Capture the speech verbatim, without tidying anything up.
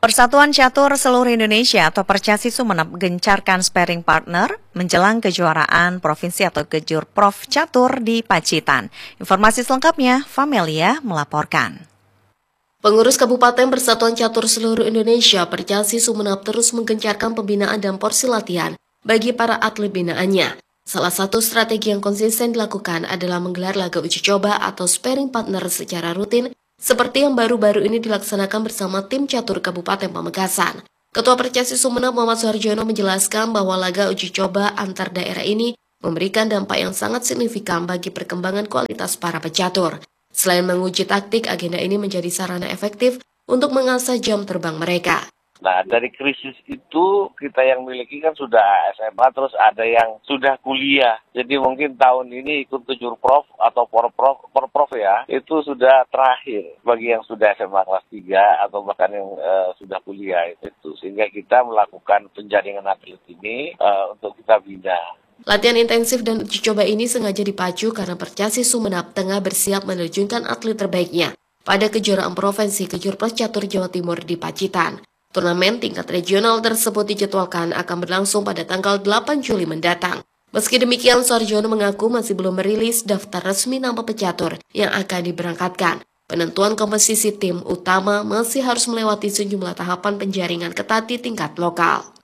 Persatuan Catur Seluruh Indonesia atau Percasi Sumeneb gencarkan sparring partner menjelang kejuaraan provinsi atau Kejurprov Catur di Pacitan. Informasi selengkapnya, Famelia melaporkan. Pengurus Kabupaten Persatuan Catur Seluruh Indonesia Percasi Sumeneb terus menggencarkan pembinaan dan porsi latihan bagi para atlet binaannya. Salah satu strategi yang konsisten dilakukan adalah menggelar laga uji coba atau sparring partner secara rutin, seperti yang baru-baru ini dilaksanakan bersama tim catur Kabupaten Pamekasan. Ketua Percasi Sumeneb Muhammad Suharjono menjelaskan bahwa laga uji coba antar daerah ini memberikan dampak yang sangat signifikan bagi perkembangan kualitas para pecatur. Selain menguji taktik, agenda ini menjadi sarana efektif untuk mengasah jam terbang mereka. Nah, dari krisis itu kita yang miliki kan sudah S M A, terus ada yang sudah kuliah. Jadi mungkin tahun ini ikut Kejurprov atau Porprov, Porprov ya, itu sudah terakhir bagi yang sudah S M A kelas tiga atau bahkan yang uh, sudah kuliah itu. Sehingga kita melakukan penjaringan atlet ini uh, untuk kita bina. Latihan intensif dan uji coba ini sengaja dipacu karena Percasi Sumeneb tengah bersiap menerjunkan atlet terbaiknya pada kejuaraan provinsi Kejurprov Catur Jawa Timur di Pacitan. Turnamen tingkat regional tersebut dijadwalkan akan berlangsung pada tanggal delapan Juli mendatang. Meski demikian, Suharjono mengaku masih belum merilis daftar resmi nama pecatur yang akan diberangkatkan. Penentuan komposisi tim utama masih harus melewati sejumlah tahapan penjaringan ketat di tingkat lokal.